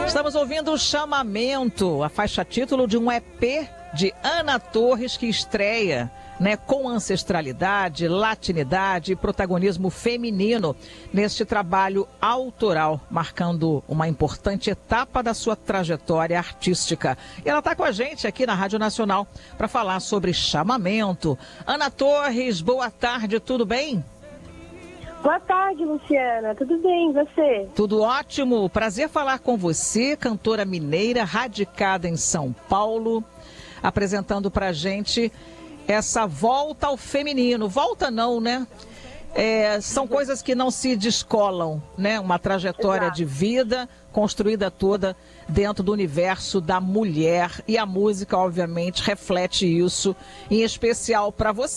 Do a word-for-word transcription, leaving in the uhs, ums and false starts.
Estamos ouvindo o Chamamento, a faixa título de um E P de Ana Torres que estreia, né, com ancestralidade, latinidade e protagonismo feminino neste trabalho autoral, marcando uma importante etapa da sua trajetória artística. E ela está com a gente aqui na Rádio Nacional para falar sobre Chamamento. Ana Torres, boa tarde, tudo bem? Boa tarde, Luciana. Tudo bem, e você? Tudo ótimo. Prazer falar com você, cantora mineira, radicada em São Paulo, apresentando pra gente essa volta ao feminino. Volta não, né? É, são coisas que não se descolam, né? Uma trajetória Exato. de vida construída toda dentro do universo da mulher. E a música, obviamente, reflete isso, em especial para você.